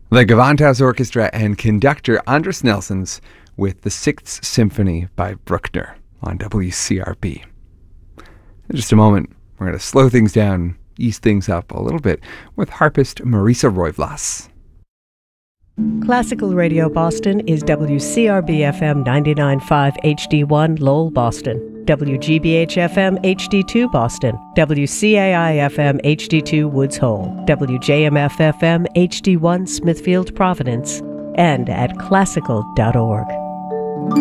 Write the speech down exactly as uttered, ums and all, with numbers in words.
The Gewandhaus Orchestra and conductor Andris Nelsons with the Sixth Symphony by Bruckner on W C R B. In just a moment, we're going to slow things down, ease things up a little bit with harpist Marisa Roivlas. Classical Radio Boston is W C R B F M ninety-nine point five H D one Lowell, Boston, W G B H F M H D two Boston, W C A I F M H D two Woods Hole, W J M F F M H D one Smithfield, Providence, and at classical dot org.